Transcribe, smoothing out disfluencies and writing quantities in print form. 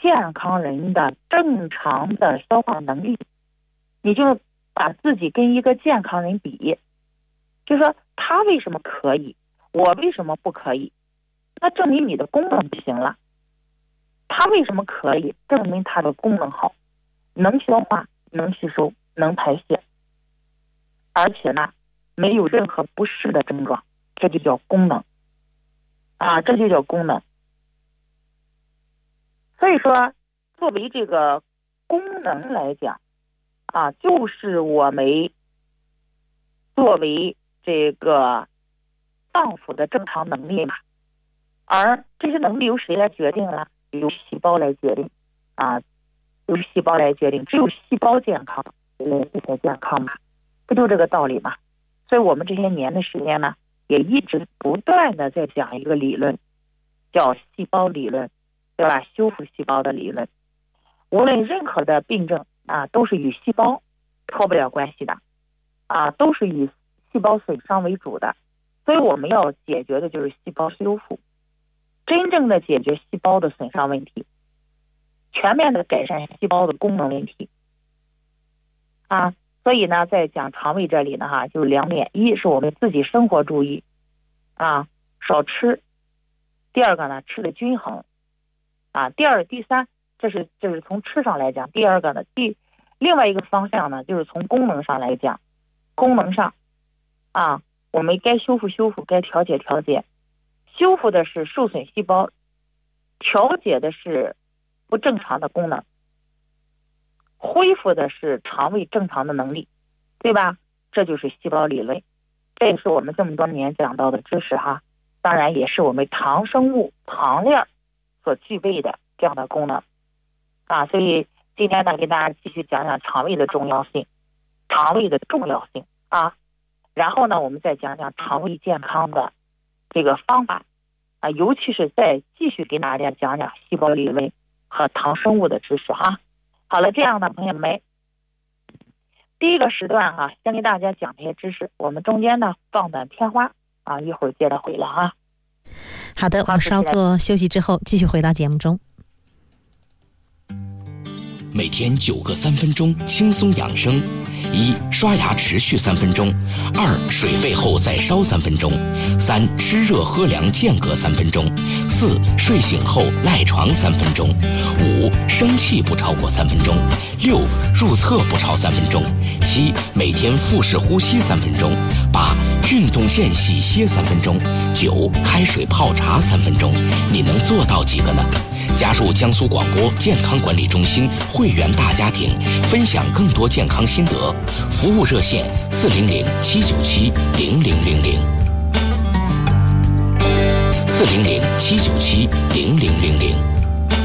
健康人的正常的消化能力，你就把自己跟一个健康人比，就说他为什么可以，我为什么不可以，那证明你的功能不行了。他为什么可以，证明他的功能好，能消化，能吸收，能排泄，而且呢没有任何不适的症状，这就叫功能啊，这就叫功能。所以说作为这个功能来讲啊，就是我们作为这个脏腑的正常能力嘛，而这些能力由谁来决定呢？由细胞来决定啊，由细胞来决定，只有细胞健康，人才健康嘛，不就这个道理嘛？所以我们这些年的时间呢，也一直不断的在讲一个理论，叫细胞理论，对吧？修复细胞的理论。无论任何的病症啊，都是与细胞脱不了关系的啊，都是以细胞损伤为主的。所以我们要解决的就是细胞修复，真正的解决细胞的损伤问题，全面的改善细胞的功能问题啊。所以呢，在讲肠胃这里呢，就是2点：一是我们自己生活注意啊，少吃；第二个呢，吃的均衡啊；第三，这是从吃上来讲。第二个呢，另外一个方向呢，就是从功能上来讲，功能上啊，我们该修复修复，该调节调节。修复的是受损细胞，调节的是不正常的功能，恢复的是肠胃正常的能力，对吧？这就是细胞理论，这也是我们这么多年讲到的知识哈。当然也是我们糖生物糖链所具备的这样的功能啊。所以今天呢，给大家继续讲讲肠胃的重要性，肠胃的重要性啊。然后呢，我们再讲讲肠胃健康的这个方法啊，尤其是再继续给大家讲讲细胞理论和糖生物的知识哈。好了，这样的朋友们，第一个时段先给大家讲这些知识，我们中间呢放短片花啊，一会儿接着回来啊。 好的，我们稍作休息之后继续回到节目中。 每天9个3分钟，轻松养生。1. 刷牙持续3分钟。2. 水沸后再烧3分钟。3. 吃热喝凉间隔3分钟。4. 睡醒后赖床3分钟。5. 生气不超过3分钟。6. 入厕不超3分钟。7. 每天腹式呼吸3分钟。8. 运动间隙歇3分钟。9. 开水泡茶3分钟。你能做到几个呢？加入江苏广播健康管理中心会员大家庭，分享更多健康心得。服务热线400-797-0000 400-797-0000。